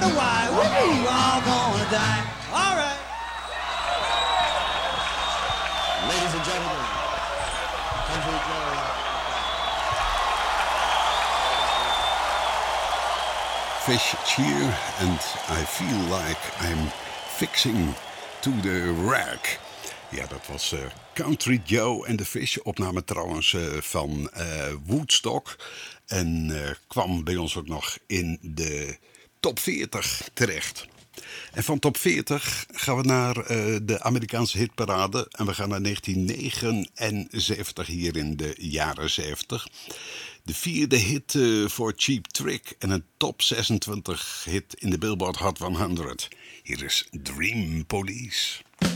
wonder why we all gonna die. All right. Ladies and gentlemen, Country Joe. Fish cheer and I feel like I'm fixing to the rack. Ja, dat was Country Joe en de Fish. Opname trouwens van Woodstock. En kwam bij ons ook nog in de top 40 terecht. En van top 40 gaan we naar de Amerikaanse hitparade. En we gaan naar 1979 hier in de jaren 70. De vierde hit voor Cheap Trick en een top 26 hit in de Billboard Hot 100. Hier is Dream Police.